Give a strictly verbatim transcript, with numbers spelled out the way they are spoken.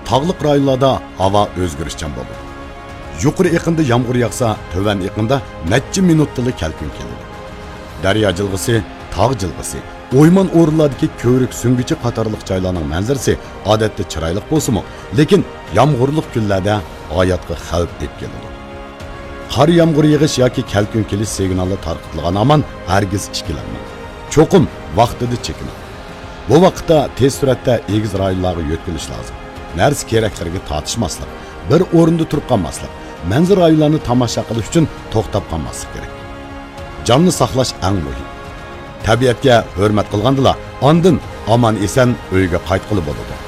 tağlıq rayonlarda havo o'zgarishchan bo'ladi. Yuqori iqimda yomg'ir yog'sa, tovan iqimda necha minutda kelkun keladi. Daryo jilg'isi, tog' jilg'isi, o'yman o'rinlardagi ko'rik sungichi qatorliq joylarning manzarasi odatda chiroyli bo'lsa-mu, lekin yomg'irlik kunlarda hayotga xavf deb keladi. Qor yomg'ir yig'ish yoki kelkun kelish signali tarqatilgan aman hargiz ikkilanmang. Cho'qim vaqtida chekining. Bu vaqtda tez suratda egiz rayonlarga yo'tkilish lozim. Narsa keraklarga tortishmaslik, bir o'rinda turib qolmaslik, manzara rayonlarini tomosha qilish uchun to'xtab qolmaslik kerak. Jonni saqlash eng muhim. Tabiatga hurmat qilgandila, ondan aman esan uyga qaytqili bo'ladi.